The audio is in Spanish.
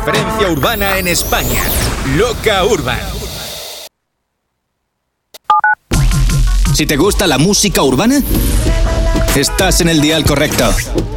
Referencia urbana en España. Loca Urban. Si te gusta la música urbana, estás en el dial correcto.